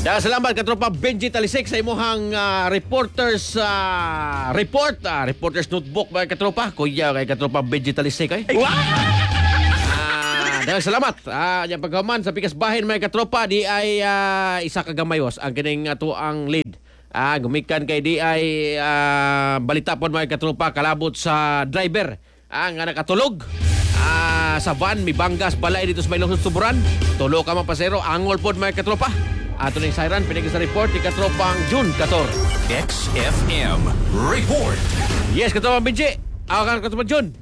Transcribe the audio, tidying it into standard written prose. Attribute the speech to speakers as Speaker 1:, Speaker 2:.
Speaker 1: Salamat katropa Benji Talisik sa imuhang reporters report, reporters notebook mga katropa. Kuya kay katropa Benji Talisik ay. Salamat. Yung paghaman sa pikas bahin mga katropa di ay isa kagamayos ang kining ato ang lead. Gumikan kay di ay balita po mga katropa kalabot sa driver nga nakatulog sa van mibanggas balay dito sa Maylong Suburan. Tulo ka man pasero angol pod mga katropa. Ato ning siren pinigil sa report ni katropang June 14.
Speaker 2: XFM Report.
Speaker 1: Yes, katropa Benji. Ako ka katropa June.